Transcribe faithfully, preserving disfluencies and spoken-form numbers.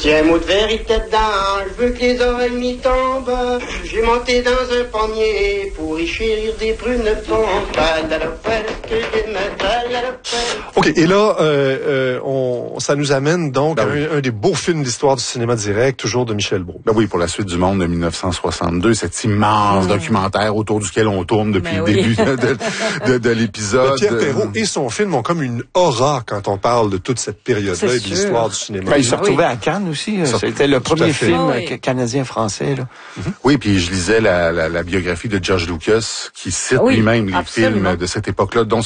Si un mot de vérité dedans, je veux que les oreilles m'y tombent. J'ai monté dans un pommier pour y chérir des prunes pompes. OK, et là, euh, euh, on, ça nous amène donc ben à oui. un, un des beaux films d'histoire du cinéma direct, toujours de Michel Brault. Ben oui, pour La Suite du monde de mille neuf cent soixante-deux, cet immense mmh. documentaire autour duquel on tourne depuis ben le oui. début de, de, de, de l'épisode. Pierre Perrault et son film ont comme une aura quand on parle de toute cette période-là et de l'histoire du cinéma. Ben, il se retrouvait oui. à Cannes aussi. Ça, C'était le premier film oh, oui. canadien-français. Là. Mm-hmm. Oui, puis je lisais la, la, la biographie de George Lucas qui cite oui, lui-même les absolument. films de cette époque-là, dont